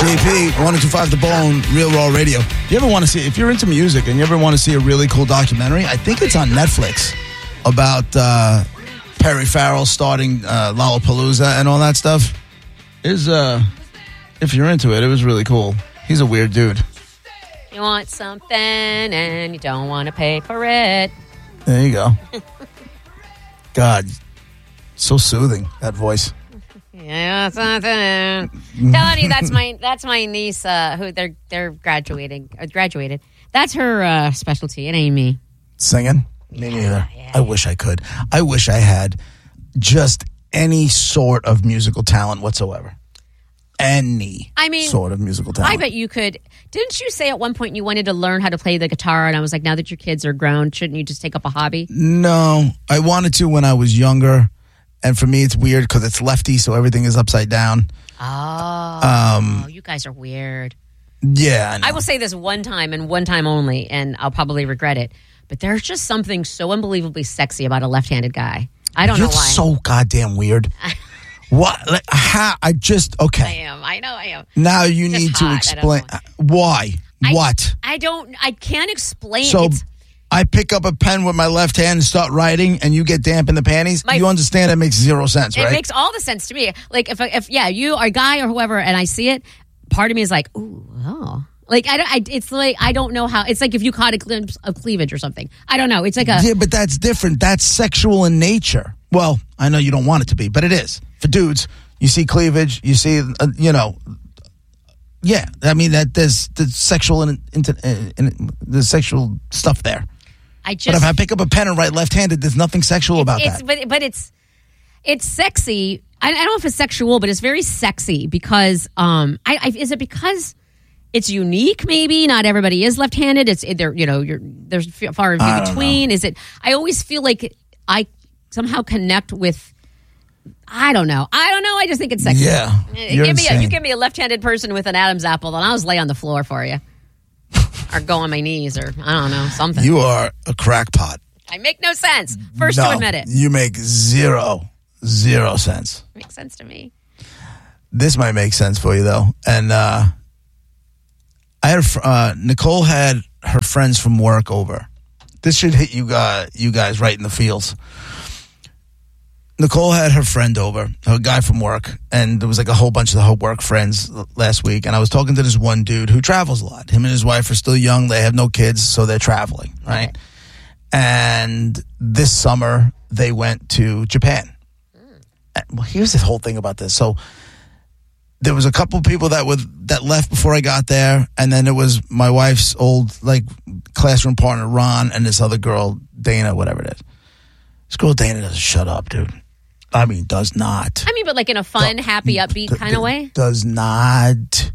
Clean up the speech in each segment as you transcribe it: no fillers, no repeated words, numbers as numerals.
WEP, 102.5 The Bone, Real Raw Radio. You ever want to see, if you're into music and you ever want to see a really cool documentary, I think it's on Netflix about Perry Farrell starting Lollapalooza and all that stuff. If you're into it, it was really cool. He's a weird dude. You want something and you don't want to pay for it. There you go. God, so soothing, that voice. Yeah, something. Telling you, that's my niece who they're graduated. That's her specialty. It ain't me. Singing? Me neither. Yeah. I wish I could. I wish I had just any sort of musical talent whatsoever. Sort of musical talent. I bet you could. Didn't you say at one point you wanted to learn how to play the guitar? And I was like, now that your kids are grown, shouldn't you just take up a hobby? No, I wanted to when I was younger. And for me, it's weird because it's lefty, so everything is upside down. Oh, you guys are weird. Yeah, I know. I will say this one time and one time only, and I'll probably regret it. But there's just something so unbelievably sexy about a left-handed guy. I don't know why. You're so goddamn weird. What? Like, how? Okay. I know I am. Now you need to explain. Why? What? I can't explain so, it. I pick up a pen with my left hand and start writing, and you get damp in the panties. You understand that makes zero sense, right? It makes all the sense to me. Like if you are a guy or whoever, and I see it, part of me is like, ooh, oh. Like it's like I don't know how. It's like if you caught a glimpse of cleavage or something. I don't know. It's like yeah, but that's different. That's sexual in nature. Well, I know you don't want it to be, but it is for dudes. You see cleavage. You see, yeah. I mean that there's the sexual the sexual stuff there. But if I pick up a pen and write left-handed, there's nothing sexual about that. But it's sexy. I don't know if it's sexual, but it's very sexy because is it because it's unique? Maybe not everybody is left-handed. There's far and few between. Is it? I always feel like I somehow connect with. I don't know. I just think it's sexy. Yeah, you give me a left-handed person with an Adam's apple, and I'll just lay on the floor for you. Or go on my knees, or I don't know, something. You are a crackpot. I make no sense. First to admit it. You make zero sense. Makes sense to me. This might make sense for you though. And I had Nicole had her friends from work over. This should hit you guys right in the feels. Nicole had her friend over, her guy from work, and there was like a whole bunch of her work friends last week. And I was talking to this one dude who travels a lot. Him and his wife are still young. They have no kids, so they're traveling, right? Okay. And this summer, they went to Japan. Well, here's the whole thing about this. So there was a couple people that left before I got there, and then it was my wife's old classroom partner, Ron, and this other girl, Dana, whatever it is. This girl, Dana, doesn't shut up, dude. I mean, does not. I mean, but like in a fun, happy, upbeat kind of way? Does not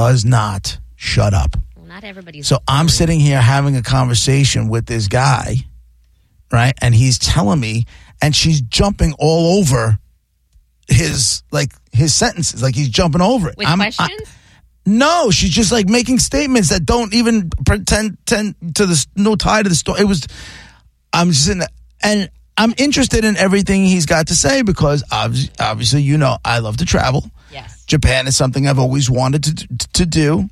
shut up. Well, not everybody's. So I'm sitting here having a conversation with this guy, right? And he's telling me, and she's jumping all over his sentences. Like he's jumping over it. With questions? No, she's just like making statements that don't even pretend to no tie to the story. I'm just in and I'm interested in everything he's got to say because obviously, I love to travel. Yes. Japan is something I've always wanted to do.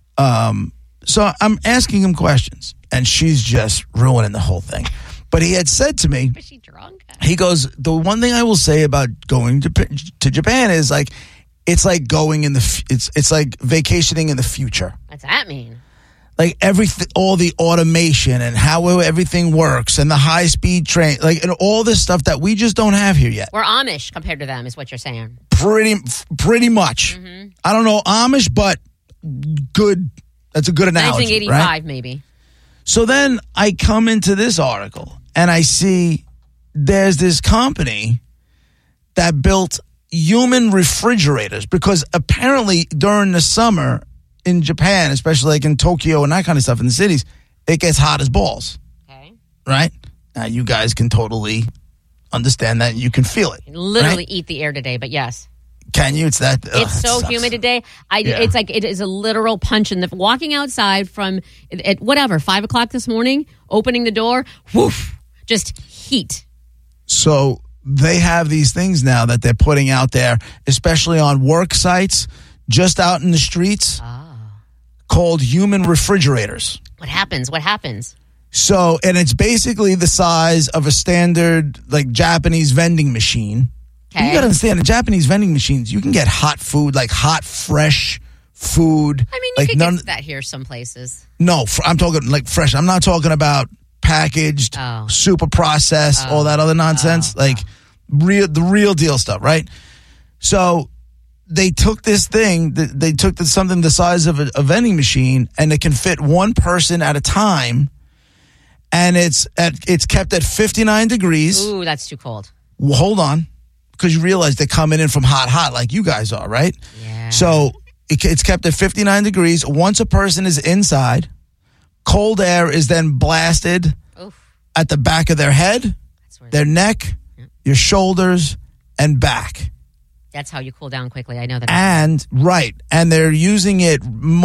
So I'm asking him questions, and she's just ruining the whole thing. But he had said to me, was she drunk? He goes, the one thing I will say about going to Japan is like, it's like going it's like vacationing in the future. What's that mean? Like everything, all the automation and how everything works and the high-speed train, and all this stuff that we just don't have here yet. We're Amish compared to them is what you're saying. Pretty much. Mm-hmm. I don't know Amish, but good. That's a good analogy, 1985 right? Maybe. So then I come into this article and I see there's this company that built human refrigerators because apparently during the summer in Japan, especially like in Tokyo and that kind of stuff in the cities, it gets hot as balls. Okay. Right? Now you guys can totally understand that. You can feel it. Literally eat the air today, but yes. Can you? It's so sucks. Humid today. It's like it is a literal punch in the walking outside from at 5 o'clock this morning, opening the door, woof, just heat. So they have these things now that they're putting out there, especially on work sites, just out in the streets called human refrigerators. What happens? What happens? So, and it's basically the size of a standard, like, Japanese vending machine. Okay. You got to understand, in Japanese vending machines, you can get hot food, like hot, fresh food. I mean, you like could get that here some places. No, I'm talking like fresh. I'm not talking about packaged, super processed, all that other nonsense. The real deal stuff, right? So they took this thing, they took something the size of a vending machine, and it can fit one person at a time, and it's kept at 59 degrees. Ooh, that's too cold. Well, hold on, because you realize they're coming in from hot like you guys are, right? Yeah. So it's kept at 59 degrees. Once a person is inside, cold air is then blasted at the back of their head, their neck, your shoulders, and back. That's how you cool down quickly. I know that. And they're using it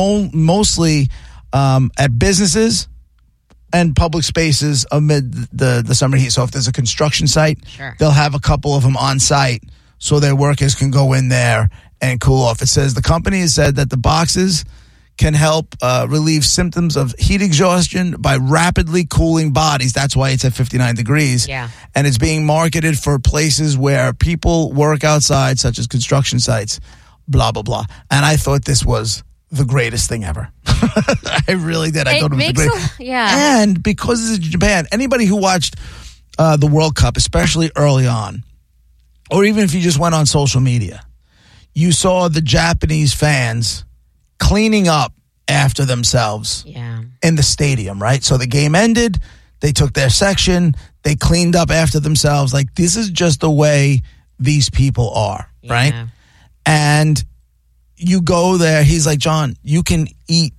mostly at businesses and public spaces amid the summer heat. So if there's a construction site, they'll have a couple of them on site so their workers can go in there and cool off. It says the company has said that the boxes can help relieve symptoms of heat exhaustion by rapidly cooling bodies. That's why it's at 59 degrees. Yeah. And it's being marketed for places where people work outside, such as construction sites, blah, blah, blah. And I thought this was the greatest thing ever. I really did. I thought it was the greatest. Yeah. And because it's Japan, anybody who watched the World Cup, especially early on, or even if you just went on social media, you saw the Japanese fans cleaning up after themselves in the stadium, right? So the game ended, they took their section, they cleaned up after themselves. Like, this is just the way these people are, right? And you go there, he's like, John, you can eat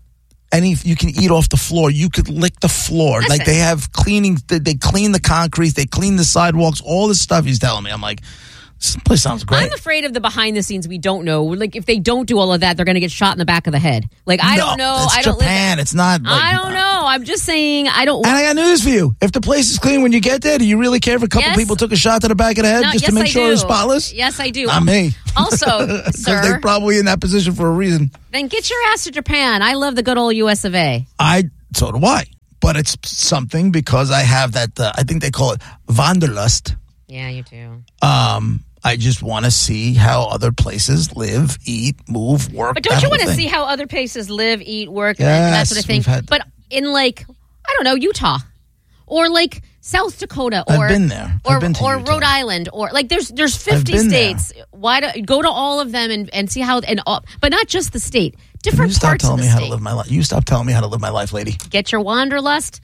off the floor. You could lick the floor. Listen. Like, they have cleaning, they clean the concrete, they clean the sidewalks, all this stuff he's telling me. I'm like, this place sounds great. I'm afraid of the behind the scenes we don't know. Like, if they don't do all of that, they're going to get shot in the back of the head. Like, I don't know. It's I don't Japan. It's not. Like, I don't know. I'm just saying. I don't. And I got news for you. If the place is clean when you get there, do you really care if a couple people took a shot to the back of the head just to make sure it's spotless? Yes, I do. Not me. Also, sir, they're probably in that position for a reason. Then get your ass to Japan. I love the good old US of A. So do I. But it's something because I have that. I think they call it Wanderlust. Yeah, you do. I just want to see how other places live, eat, move, work. But don't you want to see how other places live, eat, work, and that sort of thing? But in, like, I don't know, Utah or like South Dakota, or I've been there. I've been to or Utah. Rhode Island, or like there's 50 states. There. Why go to all of them and see how but not just the state, different you stop parts telling of me the how state. to live my life. You stop telling me how to live my life, lady. Get your wanderlust.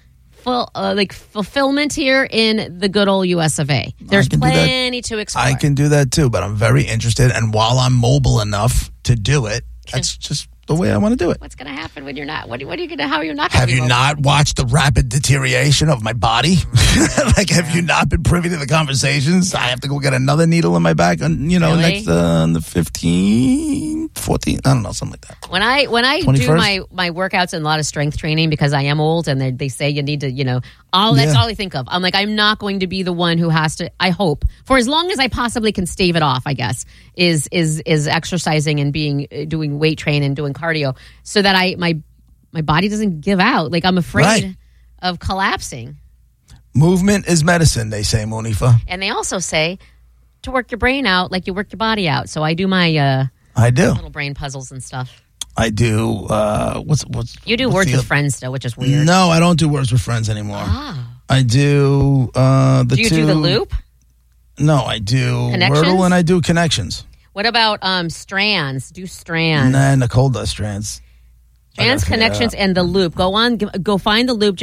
Fulfillment here in the good old US of A. There's plenty to explore. I can do that too, but I'm very interested, and while I'm mobile enough to do it, that's just the way I want to do it. What's going to happen when you're not? What are you going to? How you're not? Have you not watched the rapid deterioration of my body? Like, have you not been privy to the conversations? I have to go get another needle in my back, really? Next on the 15th, 14th, I don't know, something like that. When I 21st? do my workouts and a lot of strength training, because I am old and they say you need to, that's all I think of. I'm like, I'm not going to be the one who has to, I hope, for as long as I possibly can stave it off, I guess, is exercising and doing weight training and doing cardio so that my body doesn't give out. Like, I'm afraid of collapsing. Movement is medicine, they say, Monifa. And they also say to work your brain out like you work your body out. So I do my I do little brain puzzles and stuff. I do. What's you do Words with Friends though, which is weird. No, I don't do Words with Friends anymore. Ah. I do Do you do the loop? No, I do Connections? Wordle and I do Connections. What about strands? Do strands. Nah, Nicole does strands. Strands, Connections, and the loop. Go find the loop.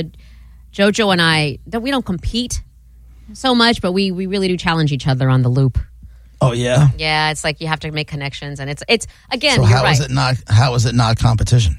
Jojo and I, that we don't compete so much, but we really do challenge each other on the loop. Oh yeah. Yeah, it's like you have to make connections, and it's again. So you're how right. is it not competition?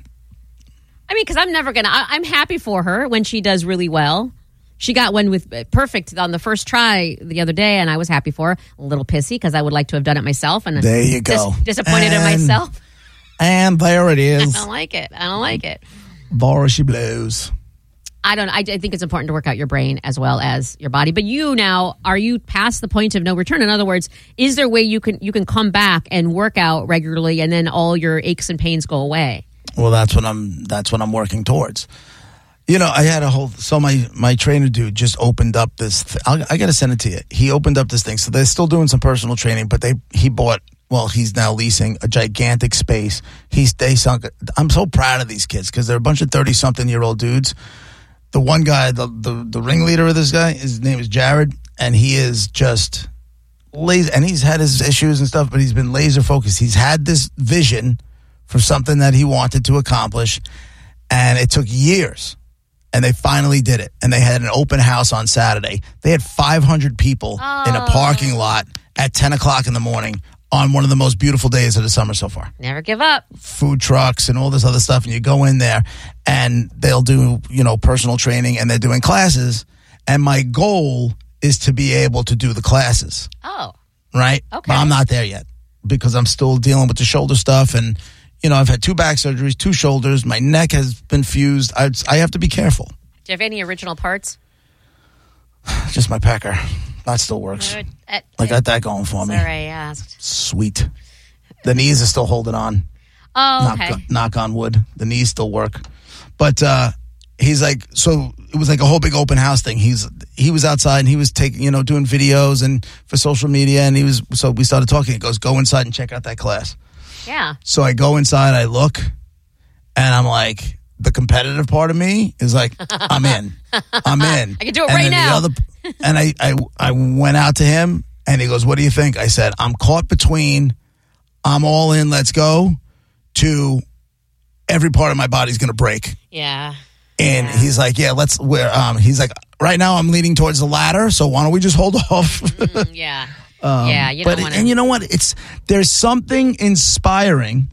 I mean, because I'm never gonna. I'm happy for her when she does really well. She got one with perfect on the first try the other day, and I was happy for her. A little pissy because I would like to have done it myself, and there you go. Disappointed in myself. And there it is. I don't like it. Boris, she blows. I don't know. I think it's important to work out your brain as well as your body. But are you past the point of no return? In other words, is there a way you can come back and work out regularly and then all your aches and pains go away? Well, that's what I'm working towards. I had my trainer dude just opened up this, I got to send it to you. He opened up this thing. So they're still doing some personal training, but he's now leasing a gigantic space. I'm so proud of these kids because they're a bunch of 30-something-year-old dudes. The one guy, the ringleader of this guy, his name is Jared, and he is just laser, and he's had his issues and stuff, but he's been laser focused. He's had this vision for something that he wanted to accomplish, and it took years. And they finally did it. And they had an open house on Saturday. They had 500 people in a parking lot at 10 o'clock in the morning on one of the most beautiful days of the summer so far. Never give up. Food trucks and all this other stuff. And you go in there and they'll do, personal training and they're doing classes. And my goal is to be able to do the classes. Oh. Right? Okay. But I'm not there yet because I'm still dealing with the shoulder stuff and I've had 2 back surgeries, 2 shoulders. My neck has been fused. I have to be careful. Do you have any original parts? Just my pecker. That still works. I got that going for me. Sorry, I asked. Sweet. The knees are still holding on. Oh, okay. Knock on wood. The knees still work. But he's like, so it was like a whole big open house thing. He was outside and he was taking, doing videos and for social media. And so we started talking. He goes, go inside and check out that class. Yeah. So I go inside, I look, and I'm like, the competitive part of me is like, I'm in. I can do it right now. And I went out to him, and he goes, what do you think? I said, I'm caught between I'm all in, let's go, to every part of my body's going to break. Yeah. And he's like, yeah, he's like, right now I'm leaning towards the ladder, so why don't we just hold off? Yeah. You don't want to. And you know what? There's something inspiring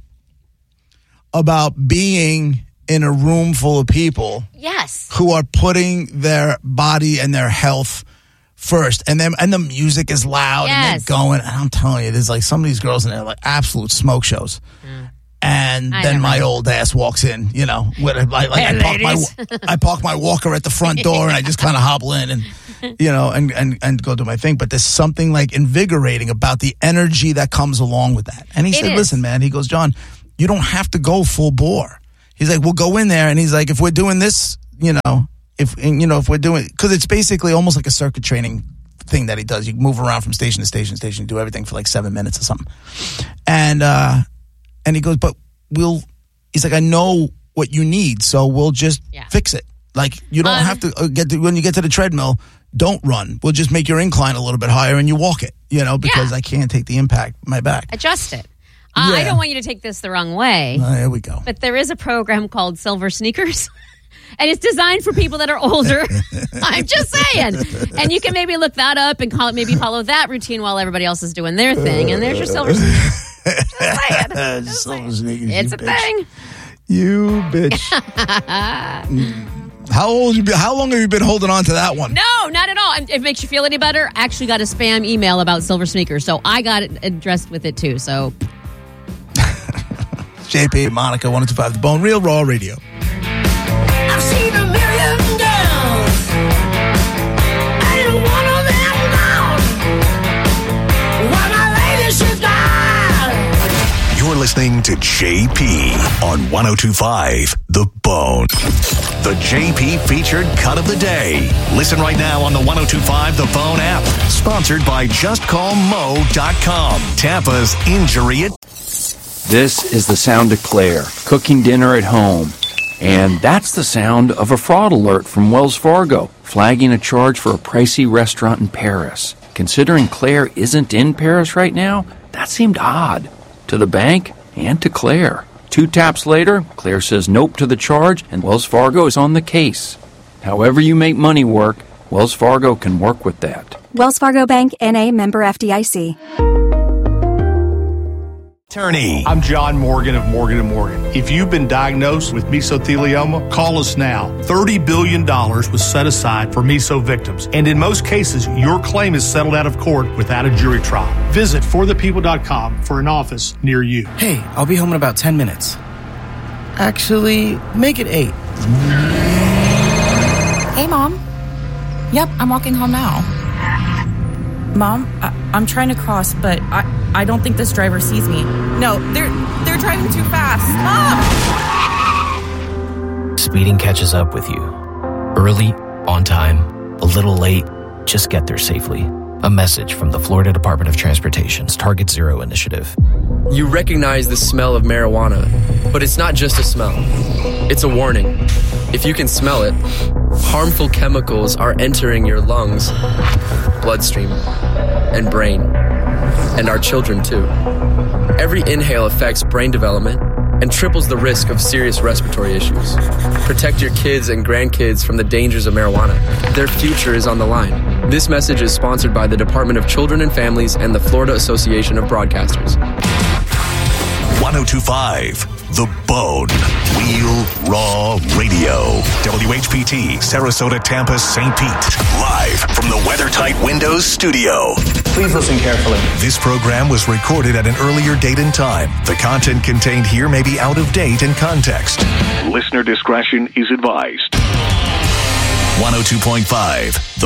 about being in a room full of people, yes, who are putting their body and their health first, and the music is loud and they're going. And I'm telling you, there's like some of these girls in there like absolute smoke shows. And then my old ass walks in, with I park my walker at the front door and I just kind of hobble in and go do my thing. But there's something like invigorating about the energy that comes along with that. And he said, listen, man, he goes, John, you don't have to go full bore. He's like, we'll go in there. And he's like, if we're doing this, if we're doing, because it's basically almost like a circuit training thing that he does. You move around from station to station to station, do everything for like 7 minutes or something. And he goes, but he's like, I know what you need, so we'll just fix it. Like, you don't have to when you get to the treadmill, don't run. We'll just make your incline a little bit higher and you walk it, because I can't take the impact my back. Adjust it. I don't want you to take this the wrong way. Here we go. But there is a program called Silver Sneakers. And it's designed for people that are older. I'm just saying. And you can maybe look that up and follow that routine while everybody else is doing their thing. And there's your Silver Sneakers. Just saying. Sneakers, it's a bitch. thing. You bitch. How long have you been holding on to that one? No, not at all. If it makes you feel any better, I actually got a spam email about Silver Sneakers. So I got it addressed with it too. So JP, Monica, 102.5 The Bone, Real Raw Radio. I've seen a million girls. Ain't one of them gone. Why my lady should die. You're listening to JP on 102.5 The Bone. The JP featured cut of the day. Listen right now on the 102.5 The Bone app. Sponsored by JustCallMo.com. Tampa's injury. This is the sound of Claire cooking dinner at home. And that's the sound of a fraud alert from Wells Fargo, flagging a charge for a pricey restaurant in Paris. Considering Claire isn't in Paris right now, that seemed odd. To the bank and to Claire. 2 taps later, Claire says nope to the charge, and Wells Fargo is on the case. However you make money work, Wells Fargo can work with that. Wells Fargo Bank, N.A., member FDIC. Attorney. I'm John Morgan of Morgan & Morgan. If you've been diagnosed with mesothelioma, call us now. $30 billion was set aside for meso victims. And in most cases, your claim is settled out of court without a jury trial. Visit forthepeople.com for an office near you. Hey, I'll be home in about 10 minutes. Actually, make it 8. Hey, Mom. Yep, I'm walking home now. Mom, I'm trying to cross, but I don't think this driver sees me. No, they're driving too fast. Stop! Speeding catches up with you. Early, on time, a little late, just get there safely. A message from the Florida Department of Transportation's Target Zero initiative. You recognize the smell of marijuana, but it's not just a smell. It's a warning. If you can smell it, harmful chemicals are entering your lungs, bloodstream, and brain, and our children too. Every inhale affects brain development and triples the risk of serious respiratory issues. Protect your kids and grandkids from the dangers of marijuana. Their future is on the line. This message is sponsored by the Department of Children and Families and the Florida Association of Broadcasters. 1025 The Bone. Real Raw Radio. WHPT, Sarasota, Tampa, St. Pete. Live from the WeatherTight Windows studio. Please listen carefully. This program was recorded at an earlier date and time. The content contained here may be out of date in context. Listener discretion is advised. 102.5 The